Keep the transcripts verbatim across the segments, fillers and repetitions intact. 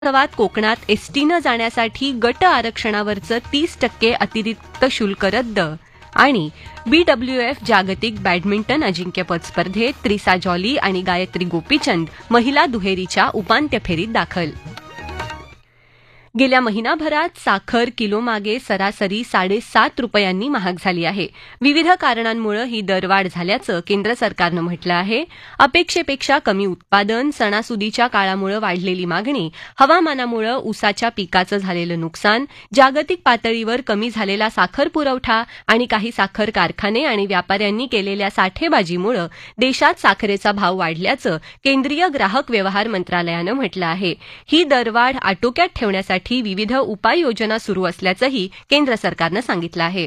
महोत्सवात कोकणात एसटीनं जाण्यासाठी गट आरक्षणावरचं तीस टक्के अतिरिक्त शुल्क रद्द आणि बीडब्ल्यूएफ जागतिक बॅडमिंटन अजिंक्यपद स्पर्धेत त्रिसा जॉली आणि गायत्री गोपीचंद महिला दुहेरीच्या उपांत्य फेरीत दाखल. गेल्या महिनाभरात साखर किलोमागे सरासरी साडेसात रुपयांनी महाग झाली आहे. विविध कारणांमुळे ही दरवाढ झाल्याचं केंद्र सरकारनं म्हटलं आहे. अपेक्षेपेक्षा कमी उत्पादन, सणासुदीच्या काळामुळे वाढलेली मागणी, हवामानामुळे ऊसाच्या पिकाचं झालेलं नुकसान, जागतिक पातळीवर कमी झालेला साखर पुरवठा आणि काही साखर कारखाने आणि व्यापाऱ्यांनी केलेल्या साठेबाजीमुळे देशात साखरेचा भाव वाढल्याचं केंद्रीय ग्राहक व्यवहार मंत्रालयानं म्हटलं आहे. ही दरवाढ आटोक्यात ठेवण्यासाठी विविध उपाययोजना सुरू असल्याचंही केंद्र सरकारनं सांगितलं आहे.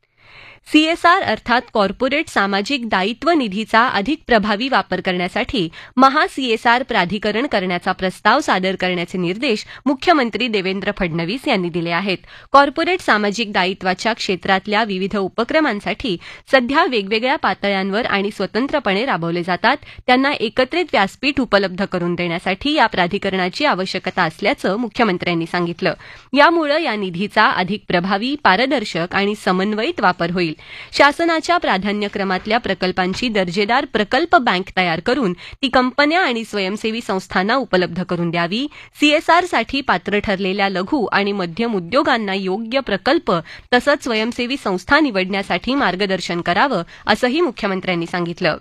सीएसआर अर्थात कॉर्पोरेट सामाजिक दायित्व निधीचा अधिक प्रभावी वापर करण्यासाठी महासीएसआर प्राधिकरण करण्याचा प्रस्ताव सादर करण्याचे निर्देश मुख्यमंत्री देवेंद्र फडणवीस यांनी दिले आहेत. कॉर्पोरेट सामाजिक दायित्वाच्या क्षेत्रातल्या विविध उपक्रमांसाठी सध्या वेगवेगळ्या पातळ्यांवर आणि स्वतंत्रपणे राबवले जातात. त्यांना एकत्रित व्यासपीठ उपलब्ध करून देण्यासाठी या प्राधिकरणाची आवश्यकता असल्याचं मुख्यमंत्र्यांनी सांगितलं. यामुळे या निधीचा अधिक प्रभावी, पारदर्शक आणि समन्वयित वापर होईल. शासनाच्या प्राधान्यक्रमातल्या प्रकल्पांची दर्जेदार प्रकल्प बँक तयार करून ती कंपन्या आणि स्वयंसेवी संस्थांना उपलब्ध करून द्यावी. सीएसआरसाठी पात्र ठरलेल्या लघु आणि मध्यम उद्योगांना योग्य प्रकल्प तसंच स्वयंसेवी संस्था निवडण्यासाठी मार्गदर्शन करावं असंही मुख्यमंत्र्यांनी सांगितलं.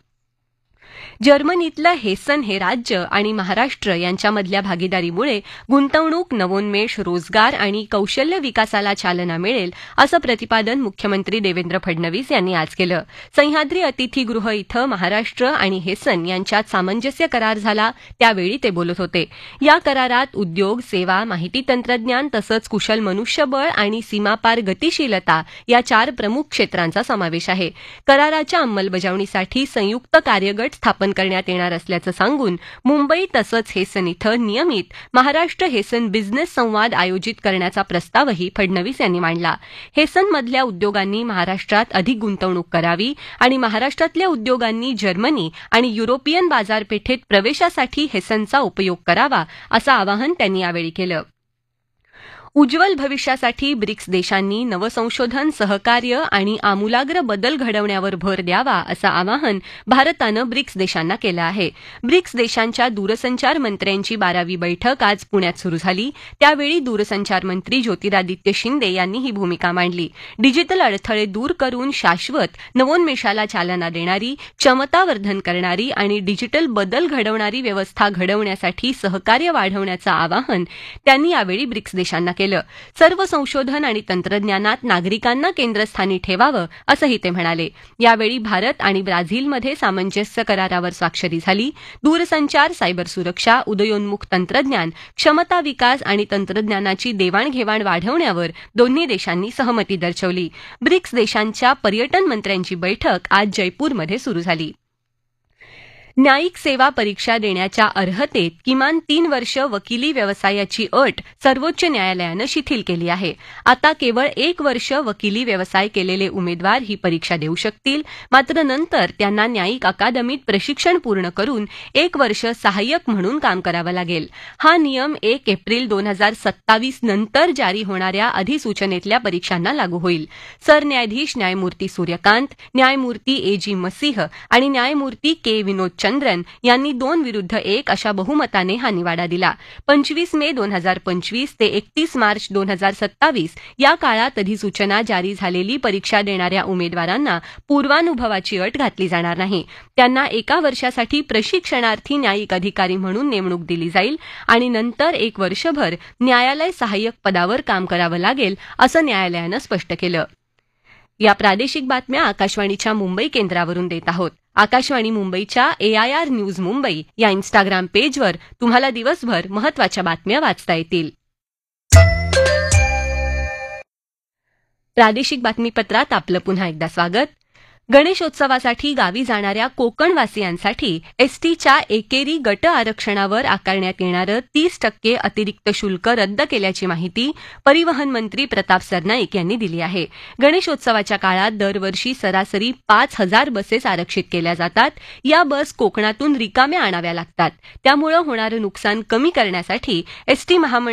जर्मनीतलं हेसन हे राज्य आणि महाराष्ट्र यांच्यामधल्या भागीदारीमुळे गुंतवणूक, नवोन्मेष, रोजगार आणि कौशल्य विकासाला चालना मिळेल असं प्रतिपादन मुख्यमंत्री देवेंद्र फडणवीस यांनी आज केलं. सह्याद्री अतिथीगृह इथं महाराष्ट्र आणि हेसन यांच्यात सामंजस्य करार झाला त्यावेळी ते बोलत होते. या करारात उद्योग, सेवा, माहिती तंत्रज्ञान तसंच कुशल मनुष्यबळ आणि सीमापार गतिशीलता या चार प्रमुख क्षेत्रांचा समावेश आहे. कराराच्या अंमलबजावणीसाठी संयुक्त कार्यगट स्थापन करण्यात येणार असल्याचं सांगून मुंबई तसंच हेसन इथं नियमित महाराष्ट्र हेसन बिझनेस संवाद आयोजित करण्याचा प्रस्तावही फडणवीस यांनी मांडला. हेसनमधल्या उद्योगांनी महाराष्ट्रात अधिक गुंतवणूक करावी आणि महाराष्ट्रातल्या उद्योगांनी जर्मनी आणि युरोपियन बाजारपेठेत प्रवेशासाठी हेसनचा उपयोग करावा असं आवाहन त्यांनी यावेळी केलं. उज्ज्वल भविष्यासाठी ब्रिक्स देशांनी नवसंशोधन, सहकार्य आणि आमूलाग्र बदल घडवण्यावर भर द्यावा असं आवाहन भारतानं ब्रिक्स देशांना केलं आहे. ब्रिक्स देशांच्या दूरसंचार मंत्र्यांची बारावी बैठक आज पुण्यात सुरू झाली. त्यावेळी दूरसंचार मंत्री ज्योतिरादित्य शिंदे यांनी ही भूमिका मांडली. डिजिटल अडथळे दूर करून शाश्वत नवोन्मेषाला चालना देणारी, क्षमतावर्धन करणारी आणि डिजिटल बदल घडवणारी व्यवस्था घडवण्यासाठी सहकार्य वाढवण्याचं आवाहन त्यांनी यावेळी ब्रिक्स देशांना केलं. सर्व संशोधन आणि तंत्रज्ञानात नागरिकांना केंद्रस्थानी ठेवावं असंही ते म्हणाले. यावेळी भारत आणि ब्राझीलमध्ये सामंजस्य करारावर स्वाक्षरी झाली. दूरसंचार, सायबर सुरक्षा, उदयोन्मुख तंत्रज्ञान, क्षमता विकास आणि तंत्रज्ञानाची देवाणघेवाण वाढवण्यावर दोन्ही देशांनी सहमती दर्शवली. ब्रिक्स देशांच्या पर्यटन मंत्र्यांची बैठक आज जयपूरमध्ये सुरू झाली. न्यायिक सेवा परीक्षा देण्याच्या अर्हतेत किमान तीन वर्ष वकिली व्यवसायाची अट सर्वोच्च न्यायालयानं शिथिल केली आहे. आता केवळ एक वर्ष वकिली व्यवसाय केलेले उमेदवार ही परीक्षा देऊ शकतील. मात्र नंतर त्यांना न्यायिक अकादमीत प्रशिक्षण पूर्ण करून एक वर्ष सहाय्यक म्हणून काम करावं लागेल. हा नियम एक एप्रिल दोन हजार सत्तावीस नंतर जारी होणाऱ्या अधिसूचनेतल्या परीक्षांना लागू होईल. सरन्यायाधीश न्यायमूर्ती सूर्यकांत, न्यायमूर्ती ए जी मसीह आणि न्यायमूर्ती के विनोद चंद्रन यांनी दोन विरुद्ध एक अशा बहुमताने हा निवाडा दिला. पंचवीस मे दोन हजार पंचवीस ते एकतीस मार्च दोन हजार सत्तावीस या काळात अधिसूचना जारी झालेली परीक्षा देणाऱ्या उमेदवारांना पूर्वानुभवाची अट घातली जाणार नाही. त्यांना एका वर्षासाठी प्रशिक्षणार्थी न्यायिक अधिकारी म्हणून नेमणूक दिली जाईल आणि नंतर एक वर्षभर न्यायालय सहाय्यक पदावर काम करावं लागेल असं न्यायालयानं स्पष्ट केलं. या प्रादेशिक बातम्या आकाशवाणीच्या मुंबई केंद्रावरून देत आहोत. आकाशवाणी मुंबईच्या एआयआर न्यूज मुंबई या इन्स्टाग्राम पेजवर तुम्हाला दिवसभर महत्त्वाच्या बातम्या वाचता येतील. प्रादेशिक बातमीपत्रात आपलं पुन्हा एकदा स्वागत. गणेशोत्सवासाठी गावी जाणाऱ्या कोकणवासियांसाठी एसटीच्या एकेरी गट आरक्षणावर आकारण्यात येणारं तीस टक्के अतिरिक्त शुल्क रद्द केल्याची माहिती परिवहन मंत्री प्रताप सरनाईक यांनी दिली आहे. गणेशोत्सवाच्या काळात दरवर्षी सरासरी पाच हजार बसेस आरक्षित केल्या जातात. या बस कोकणातून रिकाम्या आणाव्या लागतात. त्यामुळे होणारं नुकसान कमी करण्यासाठी एसटी महामंडळ